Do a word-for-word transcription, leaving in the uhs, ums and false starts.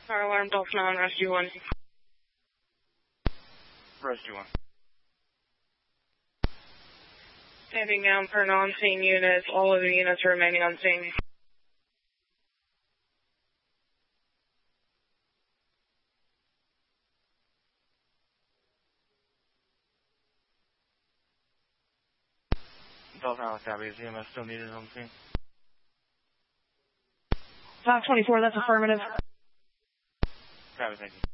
Fire alarm, Dolphin on, Rescue one. Rescue one. Standing down for non-scene units. All of the units are remaining on scene. Dolphin Island copy. Is E M S still needed on scene? five twenty-four, that's affirmative. Copy, thank you.